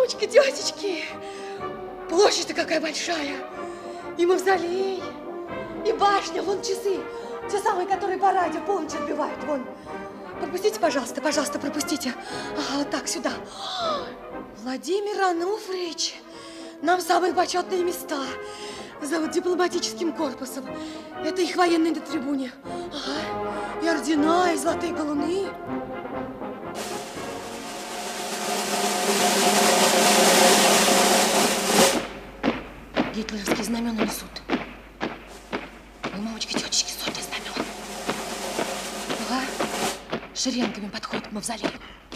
Мамочки, тетечки, площадь-то какая большая. И мавзолей, и башня, вон часы. Те самые, которые по радио полночь отбивают, вон. Пропустите, пожалуйста, пожалуйста, пропустите. Ага, вот так, сюда. Владимир Ануфриевич, нам самые почетные места. За вот дипломатическим корпусом. Это их военные на трибуне. Ага, и ордена, и золотые галуны. Гитлеровские знамена несут. Ой, мамочки, тетечки, сотни знамен. Ага, шеренгами подходят к мавзолею.